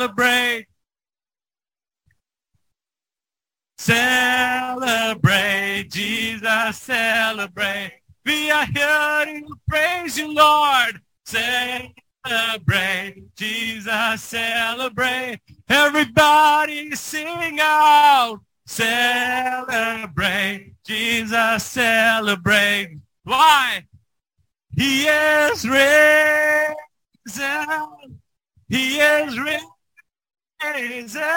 Celebrate. Celebrate, Jesus, celebrate. We are here to praise you, Lord. Celebrate, Jesus, celebrate. Everybody sing out. Celebrate, Jesus, celebrate. Why? He is risen. He is risen.